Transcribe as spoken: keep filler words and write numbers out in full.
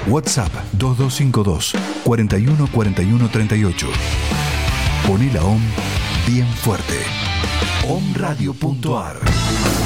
WhatsApp dos dos cinco dos, cuarenta y uno, cuarenta y uno, treinta y ocho. Poné la O M bien fuerte. omradio punto ar